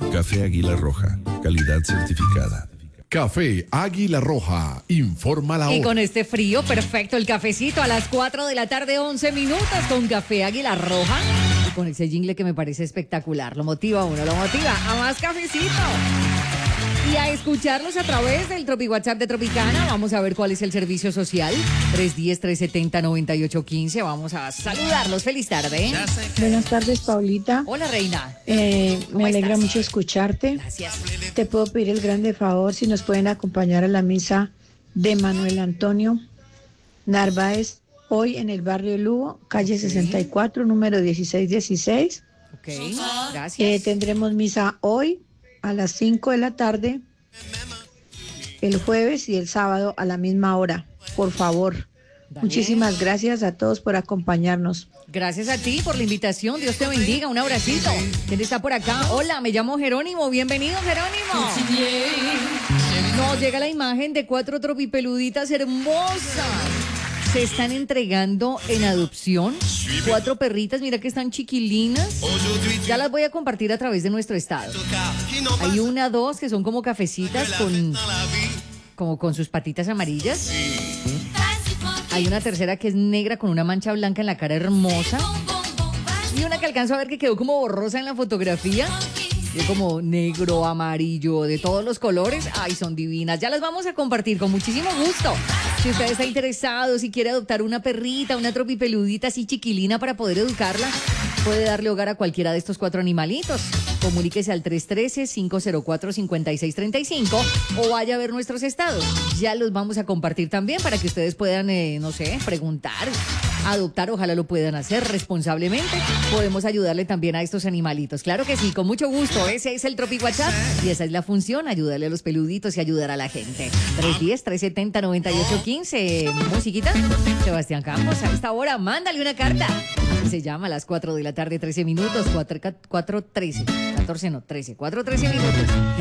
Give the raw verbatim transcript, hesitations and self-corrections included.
Café Águila Roja, calidad certificada. Café Águila Roja, informa la hora. Y con este frío, perfecto, el cafecito a las cuatro de la tarde, once minutos, con Café Águila Roja. Y con ese jingle que me parece espectacular. Lo motiva a uno, lo motiva a más cafecito. Y a escucharlos a través del Tropi WhatsApp de Tropicana. Vamos a ver cuál es el servicio social. tres uno cero, tres siete cero, nueve ocho uno cinco. Vamos a saludarlos. Feliz tarde. Buenas tardes, Paulita. Hola, reina. Eh, me alegra estás? mucho escucharte. Gracias. Te puedo pedir el grande favor si nos pueden acompañar a la misa de Manuel Antonio Narváez hoy en el barrio Lugo, calle sesenta y cuatro, número dieciséis dieciséis. Ok, gracias. Eh, tendremos misa hoy a las cinco de la tarde, el jueves y el sábado a la misma hora. Por favor. Dale. Muchísimas gracias a todos por acompañarnos. Gracias a ti por la invitación. Dios te bendiga. Un abracito. ¿Quién está por acá? Hola, me llamo Jerónimo. Bienvenido, Jerónimo. Nos llega la imagen de cuatro tropipeluditas hermosas. Se están entregando en adopción. Cuatro perritas, mira que están chiquilinas. Ya las voy a compartir a través de nuestro estado. Hay una, dos que son como cafecitas con, como con sus patitas amarillas. Hay una tercera que es negra con una mancha blanca en la cara hermosa. Y una que alcanzo a ver que quedó como borrosa en la fotografía. Es como negro, amarillo, de todos los colores. Ay, son divinas. Ya las vamos a compartir con muchísimo gusto. Si usted está interesado, si quiere adoptar una perrita, una tropipeludita así chiquilina para poder educarla, puede darle hogar a cualquiera de estos cuatro animalitos. Comuníquese al tres uno tres, cinco cero cuatro, cinco seis tres cinco o vaya a ver nuestros estados. Ya los vamos a compartir también para que ustedes puedan, eh, no sé, preguntar, adoptar. Ojalá lo puedan hacer responsablemente. Podemos ayudarle también a estos animalitos. Claro que sí, con mucho gusto. Ese es el Tropi WhatsApp y esa es la función, ayudarle a los peluditos y ayudar a la gente. tres uno cero, tres siete cero, nueve ocho uno cinco. Musiquita, Sebastián Campos, a esta hora, mándale una carta. Se llama a las cuatro de la tarde, trece minutos, cuatro, cuatro, trece, catorce, no, trece, cuatro, trece minutos.